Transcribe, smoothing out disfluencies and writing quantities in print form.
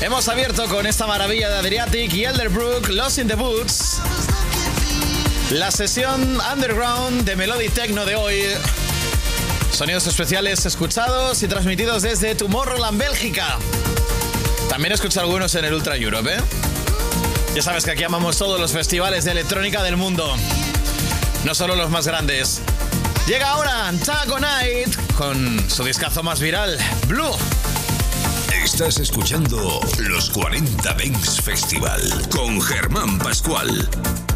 Hemos abierto con esta maravilla de Adriatic y Elderbrook, Lost in the Boots. La sesión underground de Melody Techno de hoy. Sonidos especiales escuchados y transmitidos desde Tomorrowland, Bélgica. También escuché algunos en el Ultra Europe, ¿eh? Ya sabes que aquí amamos todos los festivales de electrónica del mundo, no solo los más grandes. Llega ahora Taco Night con su discazo más viral, Blue. Estás escuchando los 40 Dance Festival con Germán Pascual.